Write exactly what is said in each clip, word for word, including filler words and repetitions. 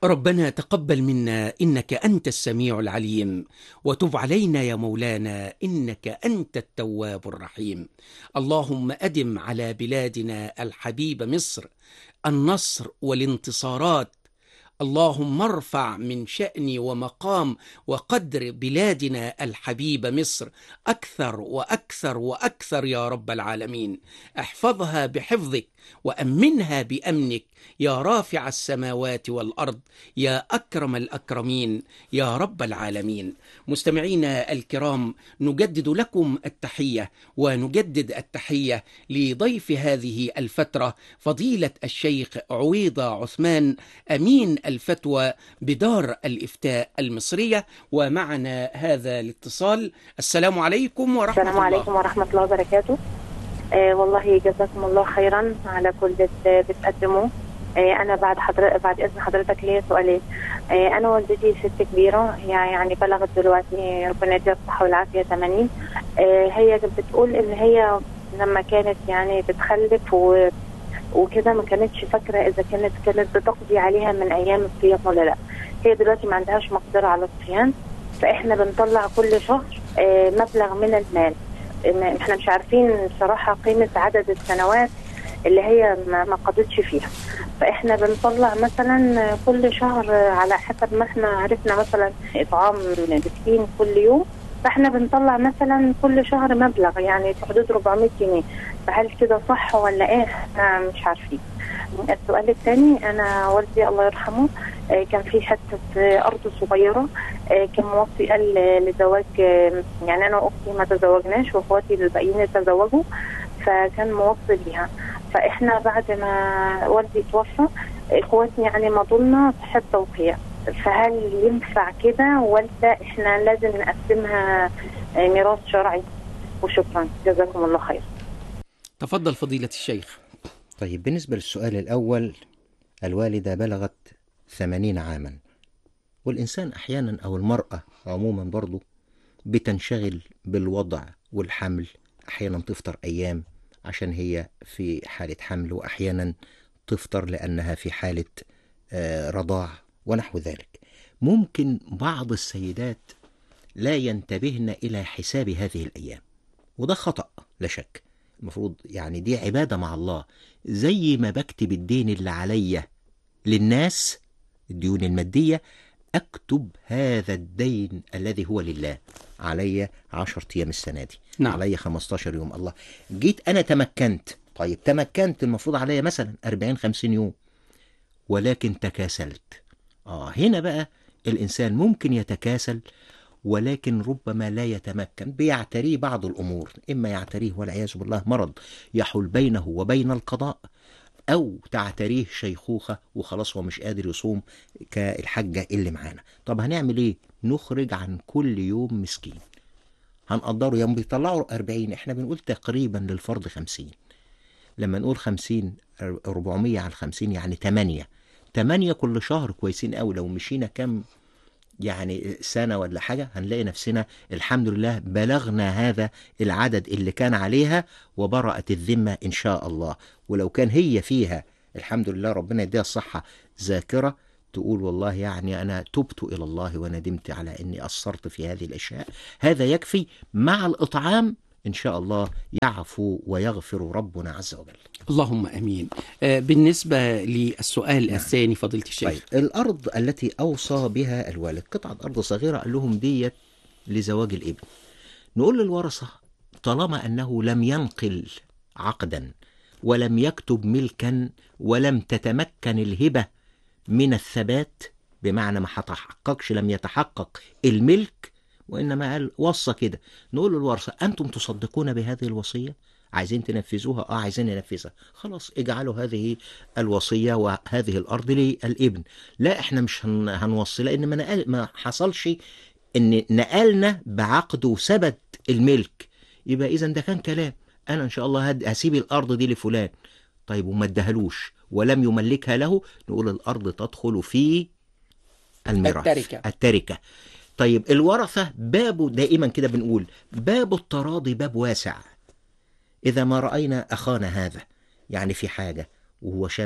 ربنا تقبل منا إنك أنت السميع العليم، وتب علينا يا مولانا إنك أنت التواب الرحيم. اللهم أدم على بلادنا الحبيب مصر النصر والانتصارات. اللهم ارفع من شأن ومقام وقدر بلادنا الحبيب مصر أكثر وأكثر وأكثر يا رب العالمين. احفظها بحفظك وأمنها بأمنك يا رافع السماوات والأرض يا أكرم الأكرمين يا رب العالمين. مستمعينا الكرام، نجدد لكم التحية ونجدد التحية لضيف هذه الفترة فضيلة الشيخ عويضة عثمان أمين الفتوى بدار الإفتاء المصرية، ومعنا هذا الاتصال. السلام عليكم ورحمة السلام الله. عليكم ورحمة الله وبركاته. آه والله جزاكم الله خيرا على كل اللي بتقدموه. آه أنا بعد حضر... بعد إذن حضرتك ليا سؤالين. آه أنا والدتي ست كبيرة، يعني بلغت دلوقتي ربنا يديها الصحة والعافية ثمانين. آه هي بتقول إن هي لما كانت يعني بتخلف و... وكده ما كانتش فاكرة إذا كانت كانت بتقضي عليها من أيام الصيام ولا لا. هي دلوقتي ما عندهاش مقدرة على الصيام، فإحنا بنطلع كل شهر آه مبلغ من المال. احنا مش عارفين صراحة قيمة عدد السنوات اللي هي ما قضتش فيها، فاحنا بنطلع مثلا كل شهر على حسب ما احنا عرفنا مثلا اطعام مسكين كل يوم، فاحنا بنطلع مثلا كل شهر مبلغ يعني في حدود أربعمائة جنيه. فهل كده صح ولا ايه؟ احنا مش عارفين. السؤال الثاني، انا والدي الله يرحمه كان في حته ارض صغيره، كان موصي قال لزواج، يعني انا واختي ما تزوجناش واخواتي الباقيين تزوجوا، فكان موصي ليها. فاحنا بعد ما والدي توفى اخواتي يعني مضولنا في حته توقيع، فهل ينفع كده ولا احنا لازم نقسمها ميراث شرعي؟ وشكرا جزاكم الله خير. تفضل فضيلة الشيخ. طيب، بالنسبة للسؤال الأول، الوالدة بلغت ثمانين عاما، والإنسان أحيانا أو المرأة عموما برضو بتنشغل بالوضع والحمل، أحيانا تفطر أيام عشان هي في حالة حمل، وأحيانا تفطر لأنها في حالة رضاع ونحو ذلك. ممكن بعض السيدات لا ينتبهن إلى حساب هذه الأيام، وده خطأ لا شك. المفروض يعني دي عبادة مع الله، زي ما بكتب الدين اللي عليا للناس الديون المادية، أكتب هذا الدين الذي هو لله. علي عشرة أيام السنة دي، نعم. علي خمستاشر يوم. الله، جيت أنا تمكنت، طيب تمكنت المفروض علي مثلا أربعين خمسين يوم، ولكن تكاسلت. آه هنا بقى الإنسان ممكن يتكاسل، ولكن ربما لا يتمكن، بيعتريه بعض الأمور، إما يعتريه والعياذ بالله مرض يحول بينه وبين القضاء، أو تعتريه شيخوخة وخلاص هو مش قادر يصوم كالحجة اللي معانا. طب هنعمل إيه؟ نخرج عن كل يوم مسكين، هنقدره يوم بيطلعوا أربعين، إحنا بنقول تقريبا للفرض خمسين. لما نقول خمسين، أربعمية على خمسين يعني تمانية، تمانية كل شهر كويسين أوي. لو مشينا كم يعني سنة ولا حاجة هنلاقي نفسنا الحمد لله بلغنا هذا العدد اللي كان عليها، وبرأت الذمة إن شاء الله. ولو كان هي فيها الحمد لله ربنا يديها الصحة ذاكرة، تقول والله يعني أنا تبت إلى الله وندمت على أني قصرت في هذه الأشياء، هذا يكفي. مع الإطعام إن شاء الله يعفو ويغفر ربنا عز وجل. اللهم أمين. آه بالنسبة للسؤال نعم. الثاني فضيلة الشيخ. طيب، الأرض التي أوصى بها الوالد قطعة أرض صغيرة، قال لهم ديت لزواج الابن. نقول للورثة طالما أنه لم ينقل عقدا ولم يكتب ملكا ولم تتمكن الهبة من الثبات، بمعنى ما حتحققش، لم يتحقق الملك، وإنما قال وصى كده، نقول للورثة أنتم تصدقون بهذه الوصية؟ عايزين تنفذوها؟ اه عايزين ننفذها، خلاص اجعلوا هذه الوصية وهذه الأرض للابن. لا احنا مش هن هنوصي، لأن ما, نقل ما حصلش ان نقلنا بعقد وثبت الملك، يبقى إذا ده كان كلام. أنا إن شاء الله هسيب الأرض دي لفلان، طيب وما ادهلوش ولم يملكها له، نقول الأرض تدخل في الميراث، التركة. التركة. طيب الورثة بابه دائما كده بنقول باب التراضي باب واسع. إذا ما رأينا أخانا هذا يعني في حاجة وهو شاب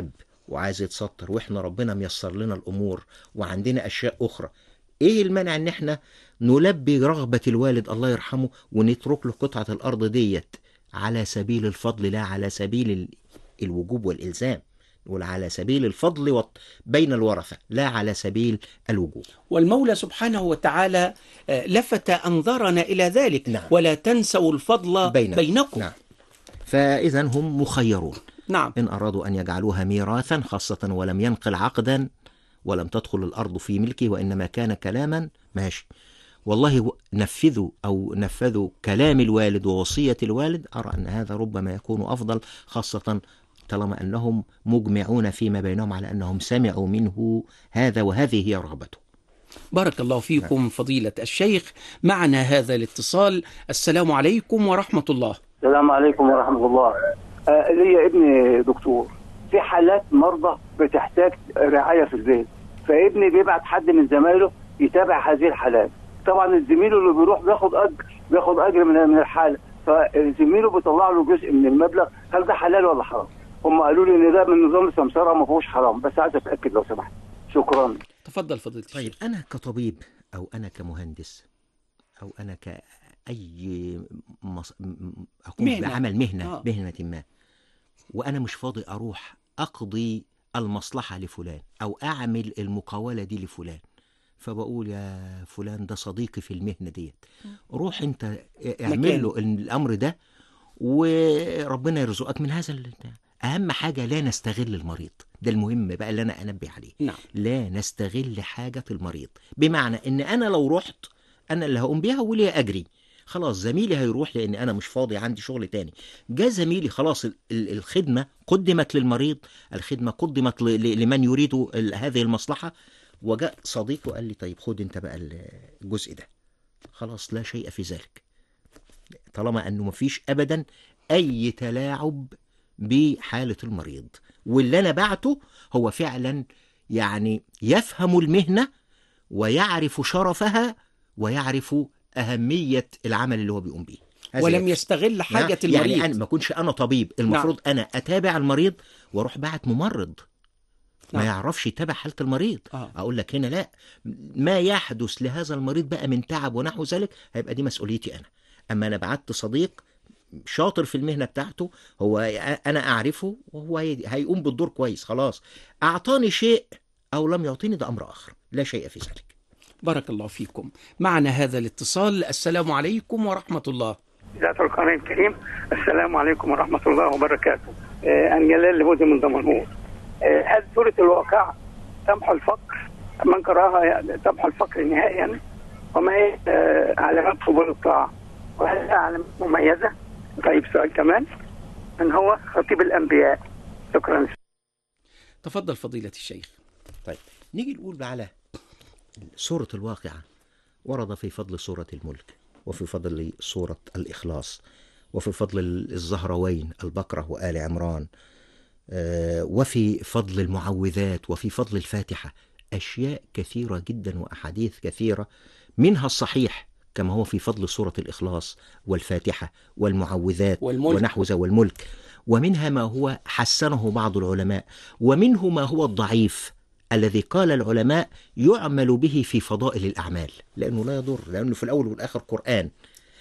وعايز يتستر، واحنا ربنا ميسر لنا الامور وعندنا اشياء اخرى، ايه المانع ان احنا نلبي رغبة الوالد الله يرحمه ونترك له قطعة الارض ديت على سبيل الفضل، لا على سبيل ال- الوجوب والالزام، نقول على سبيل الفضل وط- بين الورثة، لا على سبيل الوجوب. والمولى سبحانه وتعالى آه، لفت أنظارنا إلى ذلك. نعم. ولا تنسوا الفضل بينكم. بينكم. نعم. فإذا هم مخيرون نعم. إن أرادوا أن يجعلوها ميراثا، خاصة ولم ينقل عقدا ولم تدخل الأرض في ملكه وإنما كان كلاما، ماشي، والله و- نفذوا أو نفذوا كلام الوالد ووصية الوالد، أرى أن هذا ربما يكون أفضل، خاصة طالما أنهم مجمعون فيما بينهم على أنهم سمعوا منه هذا وهذه هي رغبته. بارك الله فيكم فضيلة الشيخ. معنا هذا الاتصال. السلام عليكم ورحمة الله. السلام عليكم ورحمة الله. آه ليا ابني دكتور، في حالات مرضى بتحتاج رعاية في البيت، فابني بيبعت حد من زمايله يتابع هذه الحالات. طبعا الزميل اللي بيروح بياخد أجر بياخد أجر من من الحالة، فزميله بيطلع له جزء من المبلغ. هل ده حلال ولا حرام؟ هم قالوا لي إن ده من نظام السمسرة ما فيهوش حرام، بس عايز أتأكد لو سمحت. شكرا. تفضل فضيلة الشيخ. طيب، أنا كطبيب أو أنا كمهندس أو أنا كأي مص... م- أقوم مهنة. بعمل مهنة آه. مهنة ما، وأنا مش فاضي أروح أقضي المصلحة لفلان أو أعمل المقاولة دي لفلان، فبقول يا فلان ده صديقي في المهنة ديت، روح أنت اعمل مكان. له الأمر ده وربنا يرزقك من هذا ال- أهم حاجة لا نستغل المريض، ده المهم بقى اللي أنا أنبه عليه. نعم. لا نستغل حاجة المريض، بمعنى ان انا لو رحت انا اللي هقوم بيها ولي اجري، خلاص زميلي هيروح لان انا مش فاضي عندي شغل تاني، جاء زميلي خلاص ال- ال- الخدمة قدمت للمريض، الخدمة قدمت ل- ل- لمن يريد ال- هذه المصلحة، وجاء صديقه قال لي طيب خد انت بقى ال- الجزء ده، خلاص لا شيء في ذلك، طالما انه مفيش ابدا اي تلاعب بحالة المريض، واللي انا بعته هو فعلا يعني يفهم المهنة ويعرف شرفها ويعرف أهمية العمل اللي هو بيقوم به، هذا ولم يكفي. يستغل حاجة يعني المريض. يعني أنا ما كنش أنا طبيب، المفروض نعم. أنا أتابع المريض وأروح بعت ممرض ما نعم. يعرفش يتابع حالة المريض. آه. أقول لك هنا لا، ما يحدث لهذا المريض بقى من تعب ونحو ذلك هيبقى دي مسؤوليتي أنا. أما أنا بعت صديق شاطر في المهنة بتاعته، هو أنا أعرفه وهو هي- هيقوم بالدور كويس، خلاص أعطاني شيء أو لم يعطيني ده أمر آخر، لا شيء في ذلك. بارك الله فيكم. معنا هذا الاتصال. السلام عليكم ورحمة الله. ذات القرآن الكريم. السلام عليكم ورحمة الله وبركاته. آه أن جلال لهودي من دمنهور. آه هل سورة الواقع تمحو الفقر؟ من قراها تمحو الفقر نهائيا؟ وما هي آه علامات قبول الطاعة؟ وهل لها علامات مميزة؟ طيب سؤال كمان، من هو خطيب الأنبياء؟ شكرا. تفضل فضيلة الشيخ. طيب نيجي نقول على سورة الواقعة. ورد في فضل سورة الملك، وفي فضل سورة الإخلاص، وفي فضل الزهروين البقرة وآل عمران، آه، وفي فضل المعوذات، وفي فضل الفاتحة، أشياء كثيرة جدا وأحاديث كثيرة، منها الصحيح كما هو في فضل سورة الإخلاص والفاتحة والمعوذات والملك. ونحو ذا والملك، ومنها ما هو حسنه بعض العلماء، ومنه ما هو الضعيف الذي قال العلماء يعمل به في فضائل الأعمال، لأنه لا يضر، لأنه في الأول والآخر قرآن،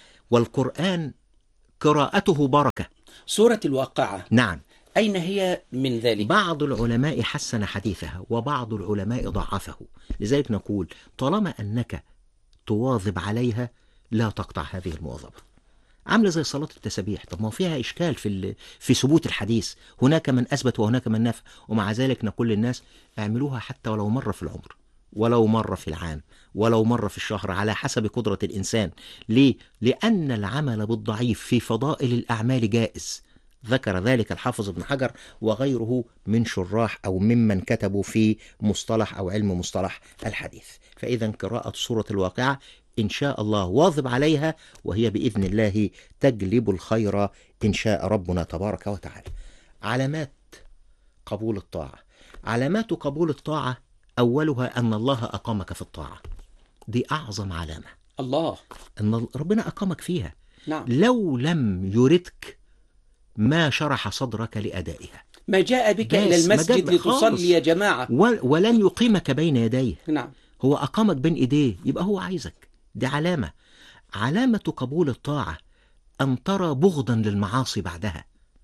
والقرآن قراءته بركة. سورة الواقعة نعم. أين هي من ذلك؟ بعض العلماء حسن حديثها وبعض العلماء ضعفه، لذلك نقول طالما أنك تواظب عليها لا تقطع هذه المواظبة. عامله زي صلاة التسبيح، طب ما فيها إشكال في ال... في ثبوت الحديث، هناك من أثبت وهناك من نفى، ومع ذلك نقول للناس اعملوها حتى ولو مرة في العمر، ولو مرة في العام، ولو مرة في الشهر، على حسب قدرة الإنسان. ليه؟ لأن العمل بالضعيف في فضائل الأعمال جائز، ذكر ذلك الحافظ ابن حجر وغيره من شراح أو ممن كتبوا في مصطلح أو علم مصطلح الحديث. فإذا قراءة سورة الواقعة إن شاء الله واظب عليها، وهي بإذن الله تجلب الخير إن شاء ربنا تبارك وتعالى. علامات قبول الطاعة. علامات قبول الطاعة أولها أن الله أقامك في الطاعة، دي أعظم علامة، الله، أن ربنا أقامك فيها. نعم. لو لم يردك ما شرح صدرك لأدائها. ما جاء بك بس إلى ما المسجد جاب خالص. لتصلي يا جماعة. ول- ولن يقيمك بين يديه، نعم. هو أقامك بين إيديه، يبقى هو عايزك. دي علامة علامة قبول الطاعة أن ترى بغضا للمعاصي بعدها.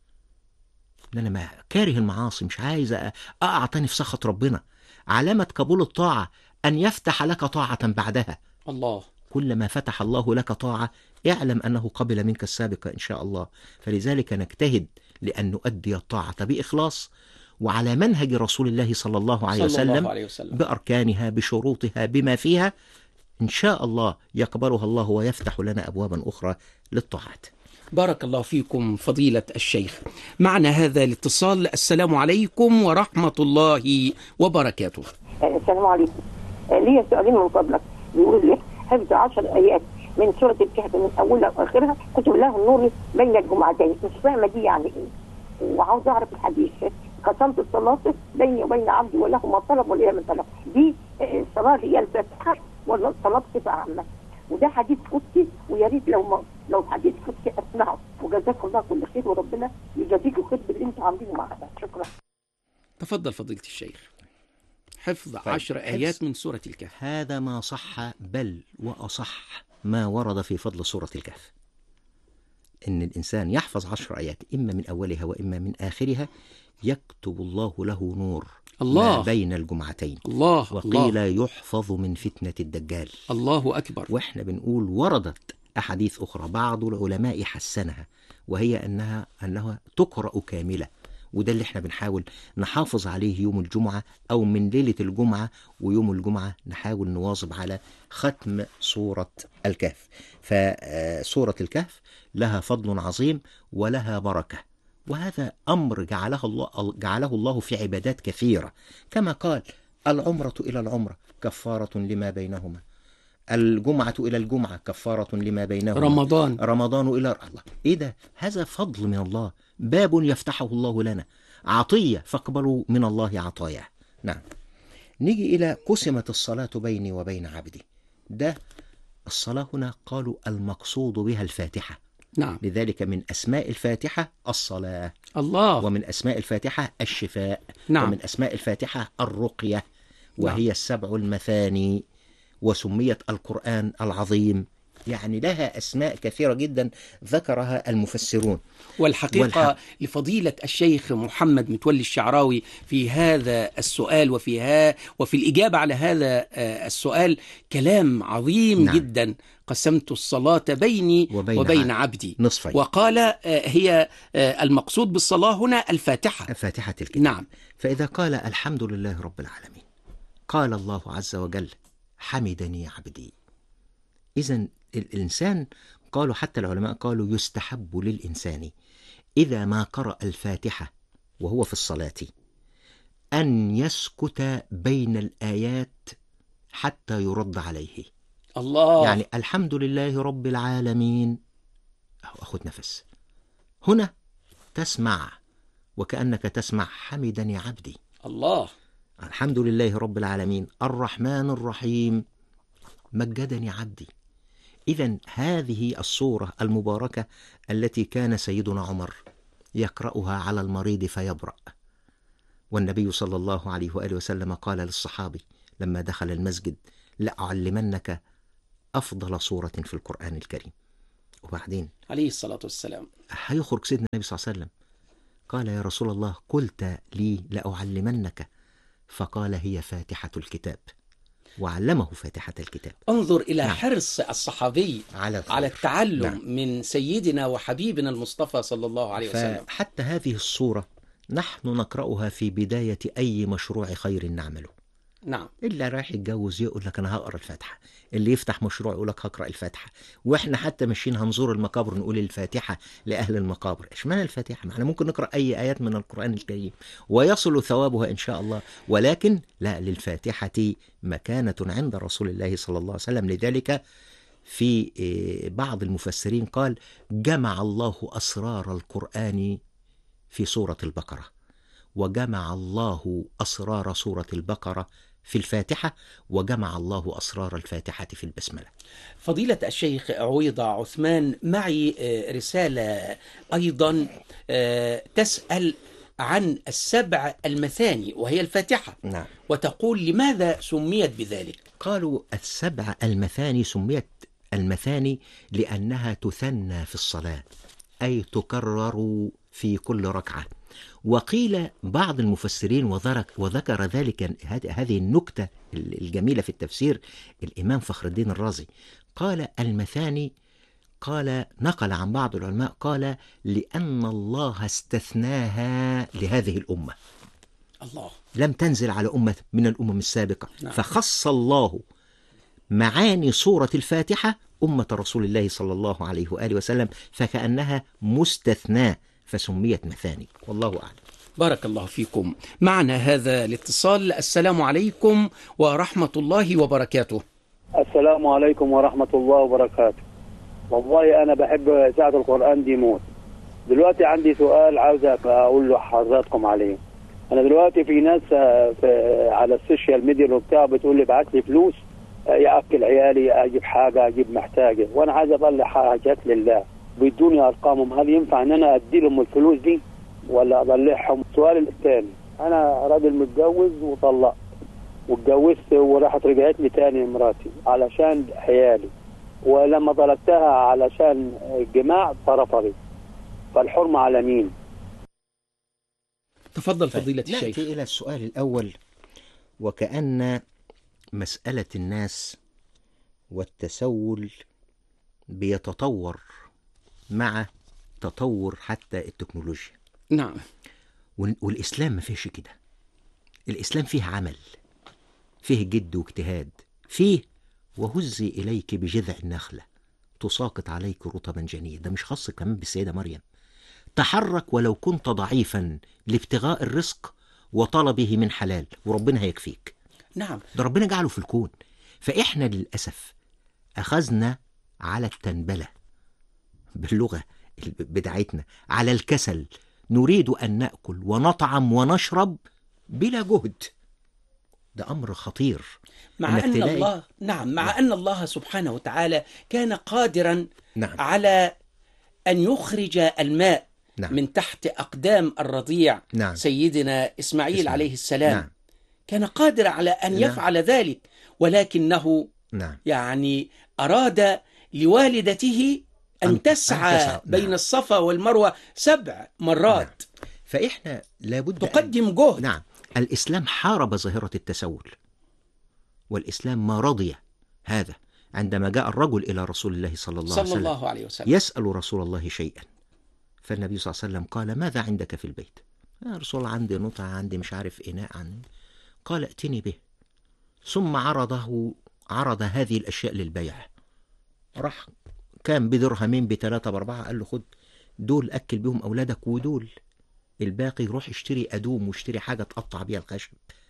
إن أنا ما كاره المعاصي، مش عايز أ- أقع تاني في سخط ربنا. علامة قبول الطاعة أن يفتح لك طاعة بعدها. الله. كلما فتح الله لك طاعة اعلم أنه قبل منك السابقة إن شاء الله. فلذلك نجتهد لأن نؤدي الطاعة بإخلاص وعلى منهج رسول الله صلى الله عليه صلى الله وسلم، عليه وسلم. بأركانها بشروطها بما فيها، إن شاء الله يقبلها الله ويفتح لنا أبوابا أخرى للطاعات. بارك الله فيكم فضيلة الشيخ. معنا هذا الاتصال. السلام عليكم ورحمة الله وبركاته. السلام عليكم. ليا سؤالين من فضلك. بيقول لي حفظ عشر آيات من سورة الكهف من أولها وآخرها كتب الله النور بين الجمعتين، مش فاهمة دي يعني إيه، وعاوز أعرف الحديث. قسمت الصلاة بيني وبين عبدي وله ما طلب ولي من طلب، دي الصلاة هي الفاتحة ولا الصلاة بصفة عامة؟ وده حديث قدسي، ويا ريت لو ما لو حديث قدسي أسمعه. وجزاكم الله كل خير وربنا يجازيكم خير باللي أنتم عاملينه معنا. شكرا. تفضل فضيلة الشيخ. حفظ طيب، عشر حفظ. آيات من سورة الكهف. هذا ما صح، بل وأصح ما ورد في فضل سورة الكهف، إن الإنسان يحفظ عشر آيات إما من أولها وإما من آخرها، يكتب الله له نور الله. ما بين الجمعتين. الله. وقيل الله. يحفظ من فتنة الدجال. الله أكبر. وإحنا بنقول وردت أحاديث أخرى بعض العلماء حسنها، وهي أنها أنها تقرأ كاملة، وده اللي احنا بنحاول نحافظ عليه يوم الجمعة أو من ليلة الجمعة، ويوم الجمعة نحاول نواظب على ختم سورة الكهف. فسورة الكهف لها فضل عظيم ولها بركة، وهذا أمر جعله الله, جعله الله في عبادات كثيرة، كما قال العمرة إلى العمرة كفارة لما بينهما، الجمعة إلى الجمعة كفارة لما بينهما، رمضان رمضان إلى الله. إيه ده؟ هذا فضل من الله، باب يفتحه الله لنا، عطية فاقبلوا من الله عطاياه. نعم. نيجي إلى قسمت الصلاة بيني وبين عبدي. ده الصلاة هنا قالوا المقصود بها الفاتحة. نعم. لذلك من أسماء الفاتحة الصلاة، الله. ومن أسماء الفاتحة الشفاء، نعم. ومن أسماء الفاتحة الرقية، وهي نعم. السبع المثاني، وسميت القرآن العظيم. يعني لها أسماء كثيرة جدا ذكرها المفسرون. والحقيقة والحق. لفضيلة الشيخ محمد متولي الشعراوي في هذا السؤال وفي, ها وفي الإجابة على هذا السؤال كلام عظيم. نعم. جدا. قسمت الصلاة بيني وبين, وبين عبد. عبدي نصفين. وقال هي المقصود بالصلاة هنا الفاتحة. فاتحة الكتاب. نعم. فإذا قال الحمد لله رب العالمين، قال الله عز وجل حمدني عبدي. إذن الإنسان، قالوا حتى العلماء قالوا يستحب للإنسان إذا ما قرأ الفاتحة وهو في الصلاة أن يسكت بين الآيات حتى يرد عليه. الله. يعني الحمد لله رب العالمين، أخذ نفس هنا، تسمع وكأنك تسمع حمدني عبدي. الله. الحمد لله رب العالمين الرحمن الرحيم مجدني عبدي. إذن هذه الصورة المباركة التي كان سيدنا عمر يقرأها على المريض فيبرأ، والنبي صلى الله عليه وآله وسلم قال للصحابي لما دخل المسجد لأعلمنك أفضل صورة في القرآن الكريم. وبعدين عليه الصلاة والسلام هيخرج سيدنا النبي صلى الله عليه وسلم قال يا رسول الله قلت لي لأعلمنك، فقال هي فاتحة الكتاب، وعلمه فاتحة الكتاب. انظر إلى نعم. حرص الصحابي على, على التعلم. نعم. من سيدنا وحبيبنا المصطفى صلى الله عليه وسلم. فحتى هذه الصورة نحن نقرأها في بداية أي مشروع خير نعمله. نعم. اللي رايح يتجوز يقول لك أنا هقرأ الفاتحة، اللي يفتح مشروع يقول لك هقرأ الفاتحة، وإحنا حتى ماشيين هنزور المقابر نقول الفاتحة لأهل المقابر. إيش معنى الفاتحة؟ ما إحنا ممكن نقرأ أي آيات من القرآن الكريم ويصل ثوابها إن شاء الله، ولكن لا، للفاتحة مكانة عند رسول الله صلى الله عليه وسلم. لذلك في بعض المفسرين قال جمع الله أسرار القرآن في سورة البقرة، وجمع الله أسرار سورة البقرة في الفاتحة، وجمع الله أسرار الفاتحة في البسملة. فضيلة الشيخ عويضة عثمان، معي رسالة أيضا تسأل عن السبع المثاني وهي الفاتحة، نعم. وتقول لماذا سميت بذلك؟ قالوا السبع المثاني سميت المثاني لأنها تثنى في الصلاة، أي تكرر في كل ركعة. وقيل بعض المفسرين وذكر ذلك هذه النكتة الجميلة في التفسير الإمام فخر الدين الرازي، قال المثاني، قال نقل عن بعض العلماء قال لأن الله استثناها لهذه الأمة، الله، لم تنزل على أمة من الأمم السابقة. نعم. فخص الله معاني سورة الفاتحة أمة رسول الله صلى الله عليه وآله وسلم، فكأنها مستثناة فسميت مثاني، والله أعلم. بارك الله فيكم. معنا هذا الاتصال. السلام عليكم ورحمة الله وبركاته. السلام عليكم ورحمة الله وبركاته. والله أنا بحب إذاعة القرآن دي موت. دلوقتي عندي سؤال عاوز أقول له حضراتكم عليه. أنا دلوقتي في ناس في على السوشيال ميديا وبتاع بتقول لي ابعت لي فلوس يأكل عيالي، أجيب حاجة، أجيب محتاجة، وأنا عايز أطلع حاجات لله، بيدوني أرقامهم، هل ينفع إن أنا أدي لهم الفلوس دي ولا أطلعهم؟ السؤال الثاني، أنا راجل متجوز وطلقت واتجوزت وراحت رجعت لي تاني مراتي علشان عيالي، ولما طلبتها علشان الجماع فرفضت، فالحرمة على مين؟ تفضل فضيلة الشيخ. نأتي إلى السؤال الأول، وكأن مسألة الناس والتسول بيتطور مع تطور حتى التكنولوجيا. نعم. والإسلام ما فيهش كده. الإسلام فيه عمل، فيه جد واجتهاد، فيه وهزي إليك بجذع النخلة تساقط عليك رطبا جنيا. ده مش خاص كمان بالسيدة مريم. تحرك ولو كنت ضعيفا لابتغاء الرزق وطلبه من حلال وربنا هيكفيك. نعم. ده ربنا جعله في الكون. فإحنا للأسف أخذنا على التنبلة باللغة بدعتنا، على الكسل، نريد أن نأكل ونطعم ونشرب بلا جهد. ده أمر خطير. مع أن الله نعم مع نعم. أن الله سبحانه وتعالى كان قادرا نعم. على أن يخرج الماء نعم. من تحت أقدام الرضيع نعم. سيدنا إسماعيل, إسماعيل عليه السلام. نعم. كان قادر على أن نعم. يفعل ذلك، ولكنه نعم. يعني أراد لوالدته أن, أن تسعى, أن تسعى. بين نعم. الصفا والمروة سبع مرات. نعم. فإحنا لابد تقدم أن... جهد. نعم. الإسلام حارب ظاهرة التسول، والإسلام ما رضي هذا. عندما جاء الرجل إلى رسول الله صلى الله, صلى الله عليه وسلم يسأل رسول الله شيئا، فالنبي صلى الله عليه وسلم قال ماذا عندك في البيت؟ يا رسول الله عندي نطع، عندي مش عارف إناء، عندي. قال ائتني به. ثم عرضه عرض هذه الأشياء للبيع. راح كان بدرهمين بثلاثة بأربعة، قال له خد دول أكل بهم أولادك، ودول الباقي روح اشتري أدوم واشتري حاجة تقطع بيها الخشب،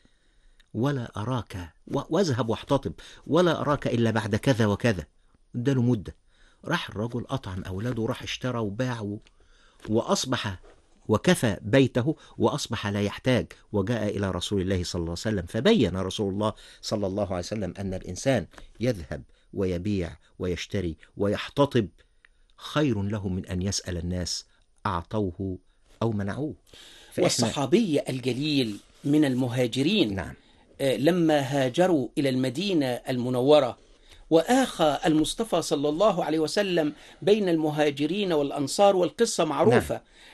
ولا أراك واذهب واحتطب ولا أراك إلا بعد كذا وكذا. اداله مدة. راح الرجل أطعم أولاده وراح اشترى وباع وأصبح وكفى بيته وأصبح لا يحتاج، وجاء إلى رسول الله صلى الله عليه وسلم فبين رسول الله صلى الله عليه وسلم أن الإنسان يذهب ويبيع ويشتري ويحتطب خير له من أن يسأل الناس أعطوه أو منعوه. والصحابي الجليل من المهاجرين نعم. لما هاجروا إلى المدينة المنورة وآخى المصطفى صلى الله عليه وسلم بين المهاجرين والأنصار، والقصة معروفة.